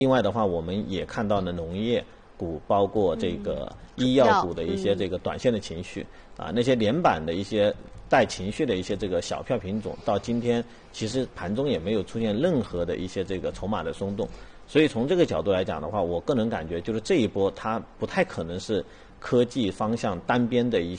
另外的话，我们也看到了农业股，包括这个医药股的一些这个短线的情绪啊，那些连板的一些带情绪的一些这个小票品种，到今天其实盘中也没有出现任何的一些这个筹码的松动。所以从这个角度来讲的话，我个人感觉就是这一波它不太可能是科技方向单边的一